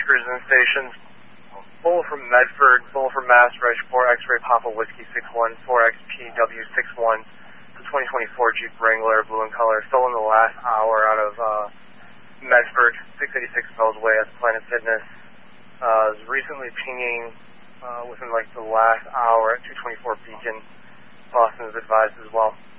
cruising stations. Bull from Medford, Bull from Mass, Reg 4, X-Ray Papa Whiskey 61, 4XPW61. The 2024 Jeep Wrangler, blue in color, stolen the last hour out of Medford, 686 Fells Way at Planet Fitness. Was recently pinging within like the last hour at 224 Beacon. Boston is advised as well.